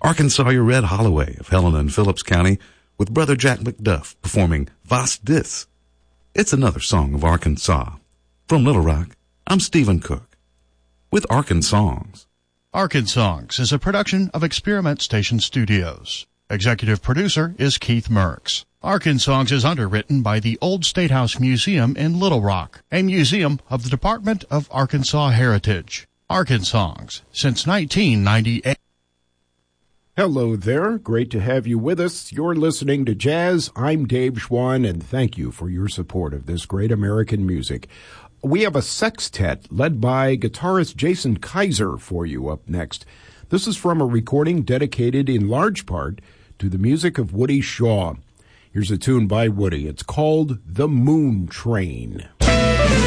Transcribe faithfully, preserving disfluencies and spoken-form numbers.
Arkansas, your Red Holloway of Helena and Phillips County with Brother Jack McDuff performing Was Dis. It's another song of Arkansas. From Little Rock, I'm Stephen Cook with Arkansongs. Arkansongs is a production of Experiment Station Studios. Executive producer is Keith Merckx. Arkansongs is underwritten by the Old State House Museum in Little Rock, a museum of the Department of Arkansas Heritage. Arkansongs since nineteen ninety-eight. Hello there. Great to have you with us. You're listening to Jazz. I'm Dave Schwann, and thank you for your support of this great American music. We have a sextet led by guitarist Jason Kaiser for you up next. This is from a recording dedicated in large part to the music of Woody Shaw. Here's a tune by Woody. It's called The Moon Train.